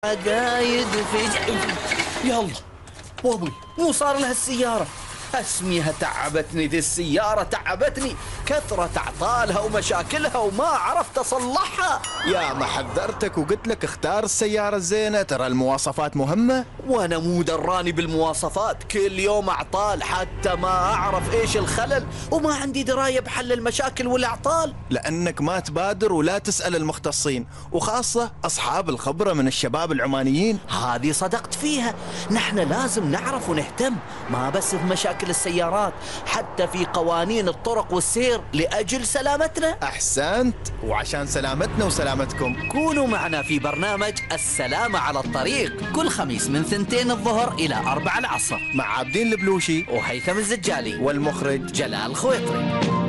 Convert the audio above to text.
عقايد يلا بوبي مو صار لها السيارة. اسميها تعبتني ذي السيارة، تعبتني كثرة اعطالها ومشاكلها وما عرفت اصلحها. يا ما حذرتك وقلت لك اختار السيارة الزينة، ترى المواصفات مهمة. وانا مو دراني بالمواصفات، كل يوم اعطال حتى ما اعرف ايش الخلل وما عندي دراية بحل المشاكل والاعطال. لانك ما تبادر ولا تسأل المختصين، وخاصة اصحاب الخبرة من الشباب العمانيين. هذه صدقت فيها، نحن لازم نعرف ونهتم، ما بس في مشاكل السيارات، حتى في قوانين الطرق والسير لأجل سلامتنا. أحسنت، وعشان سلامتنا وسلامتكم كونوا معنا في برنامج السلامة على الطريق كل خميس من 2 الظهر إلى 4 العصر مع عابدين البلوشي وهيثم الزجالي والمخرج جلال خويطري.